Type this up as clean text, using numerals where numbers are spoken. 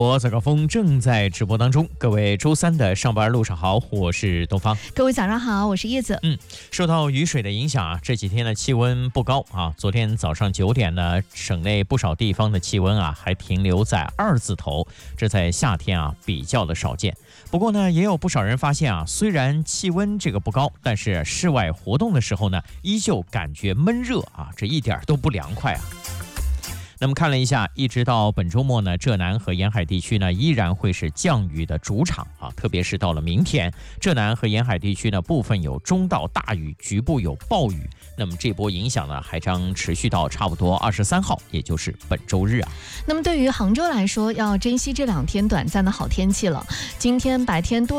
我早高峰正在直播当中，各位周三的上班路上好，我是东方。 各位早上好，我是叶子。 受到雨水的影响啊，这几天的气温不高啊。昨天早上9点呢，省内不少地方的气温啊还停留在2字头，这在夏天啊比较的少见。不过呢，也有不少人发现啊，虽然气温这个不高，但是室外活动的时候呢，依旧感觉闷热啊，这一点都不凉快啊。那么看了一下，一直到本周末呢，浙南和沿海地区呢依然会是降雨的主场啊，特别是到了明天，浙南和沿海地区呢部分有中到大雨，局部有暴雨。那么这波影响呢还将持续到差不多23号，也就是本周日啊。 那么对于杭州来说，要珍惜这2天短暂的好天气了。今天白天多